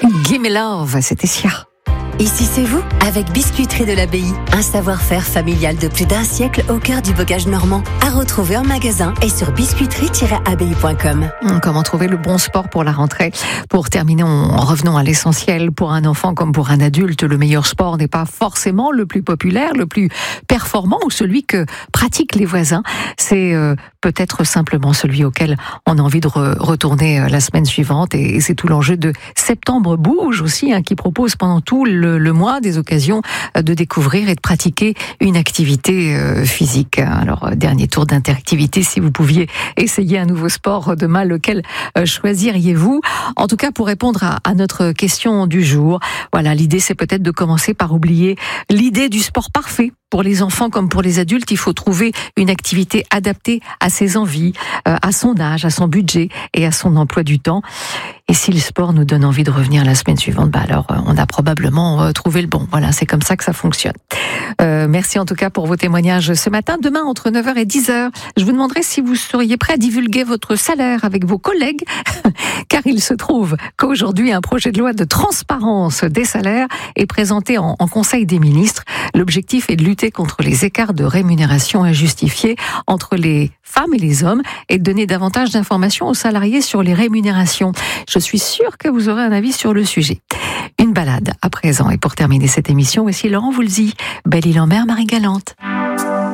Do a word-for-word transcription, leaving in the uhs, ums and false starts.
Gimme Love, c'était Sia. Ici c'est vous, avec Biscuiterie de l'Abbaye. Un savoir-faire familial de plus d'un siècle au cœur du bocage normand. À retrouver en magasin et sur biscuiterie tiret abbaye point com. Comment trouver le bon sport pour la rentrée? Pour terminer, on revenons à l'essentiel. Pour un enfant comme pour un adulte, le meilleur sport n'est pas forcément le plus populaire, le plus performant ou celui que pratiquent les voisins. C'est euh, peut-être simplement celui auquel on a envie de re- retourner euh, la semaine suivante. Et, et c'est tout l'enjeu de Septembre Bouge aussi, hein, qui propose pendant tout le Le, le mois, des occasions de découvrir et de pratiquer une activité euh, physique. Alors, dernier tour d'interactivité, si vous pouviez essayer un nouveau sport demain, lequel euh, choisiriez-vous? En tout cas, pour répondre à, à notre question du jour, voilà, l'idée c'est peut-être de commencer par oublier l'idée du sport parfait. Pour les enfants comme pour les adultes, il faut trouver une activité adaptée à ses envies, euh, à son âge, à son budget et à son emploi du temps. Et si le sport nous donne envie de revenir la semaine suivante, bah alors euh, on a probablement euh, trouvé le bon. Voilà, c'est comme ça que ça fonctionne. Euh, merci en tout cas pour vos témoignages ce matin. Demain, entre neuf heures et dix heures, je vous demanderai si vous seriez prêt à divulguer votre salaire avec vos collègues, car il se trouve qu'aujourd'hui, un projet de loi de transparence des salaires est présenté en, en Conseil des ministres. L'objectif est de lutter contre les écarts de rémunération injustifiés entre les femmes et les hommes et de donner davantage d'informations aux salariés sur les rémunérations. Je suis sûre que vous aurez un avis sur le sujet. Une balade à présent. Et pour terminer cette émission, voici Laurent Voulzy, Belle-Île-en-Mer, Marie-Galante.